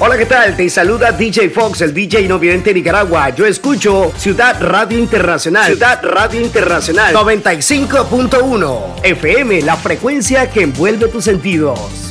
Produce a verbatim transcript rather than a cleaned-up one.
Hola, ¿qué tal? Te saluda D J Fox, el D J no vidente de Nicaragua. Yo escucho Ciudad Radio Internacional. Ciudad Radio Internacional noventa y cinco punto uno F M, la frecuencia que envuelve tus sentidos.